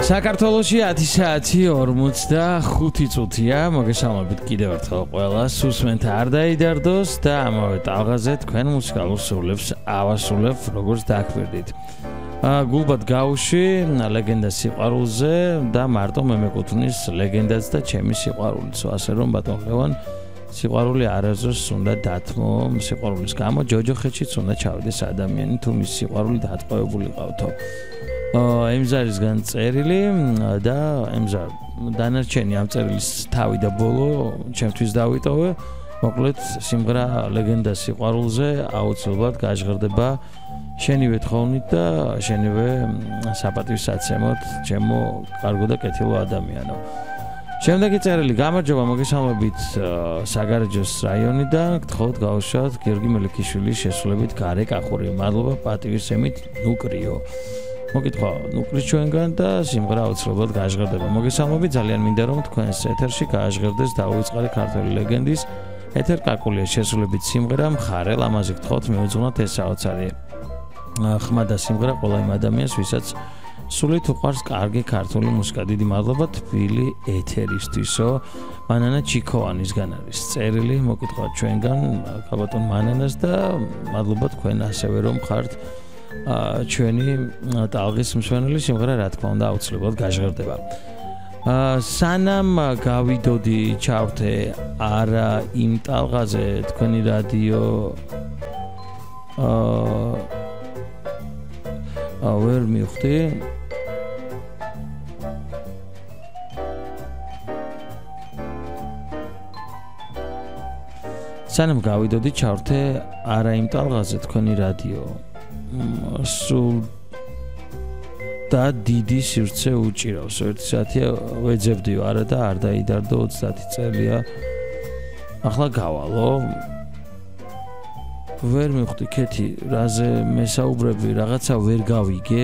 საქართველოში 10 საათი 45 წუთია. მოგესალმებით კიდევ ერთხელ ყველას. უსმენთ არ დაიდარდოს და ამავე ტალღაზე თქვენ მუსიკალურ სურვილებს ავასრულებ როგორც დაგვირდით. გულბად გაუში ლეგენდა სიყვარულზე და მარტო მე მეკუთვნის ლეგენდაც და ჩემი სიყვარულიც. ასე რომ ბატონ ლევან სიყვარული არასდროს უნდა დათმო სიყვარულის გამო ჯოჯოხეთშიც უნდა ჩავიდეს ადამიანი თუ მის სიყვარული დატყვევებული ყავთო. ემზარისგან წერილი და ემზარ დანარჩენი ამ წერილის თავი და ბოლო ჩემთვის დავიტოვე. მოკლედ სიმღერა ლეგენდა სიყვარულზე აუცილებლად გაჟღერდება შენივე თხოვნით და შენივე საპატივსაცემოთ ჩემო კარგო და კეთილო ადამიანო. შემდეგი წერილი გამარჯობა მოგესალმებით საგარეჯოს რაიონიდან გთხოვთ გავუშვათ გიორგი მელიქიშვილის შესრულებით გარე კახური. მადლობა პატივისცემით ნუკრიო. მოგითხრა ნუკრის ჩვენგან და სიმღერა აუცილებლად გაჟღერდება. მოგესალმებით ძალიან მინდა რომ თქვენს ეთერში გაჟღერდეს დაუვიწყარი ქართული ლეგენდის ეთერ კაკულიას შესრულებით სიმღერა მხარელ ამაზე გთხოვთ მიუძღვნათ ეს საოცარი ხმა და სიმღერა ყველა იმ ადამიანს ვისაც სულით უყვარს კარგი ქართული მუსიკა. დიდი მადლობა თბილი ეთერისთვისო. მანანა ჩიქოვანისგან არის წერილი მოგითხრა ჩვენგან კაბატონ მანანას და მადლობა თქვენ ასევე რომ ხართ ჩვენი ტალღის მსვენელი. სიმღერა რა თქმა უნდა აუცილებლად გაჟღერდება. სანამ გავიდოდი ჩავრთე არა იმ ტალღაზე თქვენი რადიო ვერ მივხვდი სანამ გავიდოდი ჩავრთე არა იმ ტალღაზე თქვენი რადიო სულ და დიდი სივრცე უჭირავს. 1 საათია ვეძებდიო არა და არ დაიდარდო 30 წელია ახლა გავალო. ვერ მივხვდი ქეთი რაზე მესაუბრები რაღაცა ვერ გავიგე.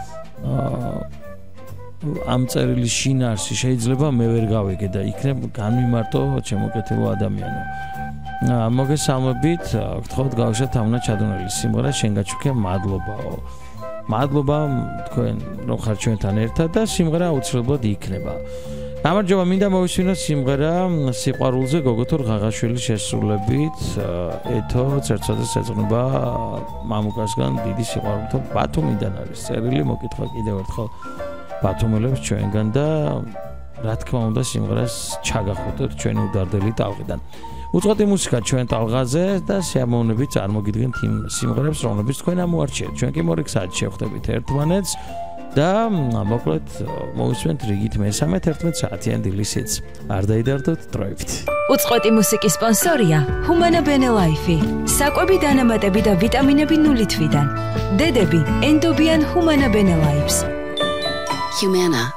ამ წერილის შინაარსი შეიძლება მე ვერ გავიგე და იქნებ განვიმარტო ჩემო კეთილო ადამიანო. მოგესალმებით გთხოვთ გავუშვათ ამნა ჩადონელი სიმღერა შენ გაჩუქე მადლობაო. მადლობა თქვენ რომ ხართ ჩვენთან ერთად და სიმღერა აუცილებლად იქნება. გამარჯობა მინდა მოვისმინოთ სიმღერა სიყვარულზე გოგოთურ ღაღაშვილის შესრულებით. ეთო ცერცადეს ეძღვნება მამუკასგან დიდი სიყვარულით ბათუმიდან არის წერილი. მოკითხა კიდევ ერთხელ ბათუმელებს ჩვენგან და რა თქმა უნდა სიმღერას ჩაგახუტებთ ჩვენი უდარდელი ტალღიდან. უწყოთი მუსიკა ჩვენ ტალღაზე და სიამოვნებით წარმოგიდგენთ იმ სიმღერებს რომლებიც თქვენ ამოარჩიეთ. ჩვენ კი მორიგ საათში შევხვდებით ერთმანეთს და მოკლედ მოვისმენთ რიგით მესამე 11 საათიან დილისიც. არ დაიდარდოთ დროებით. უწყოთი მუსიკის სპონსორია ჰუმანა ბენელაიფი. საკვები დანამატები და ვიტამინები 0 თვიდან. დედები ენდობიან ჰუმანა ბენელაიფს. Humana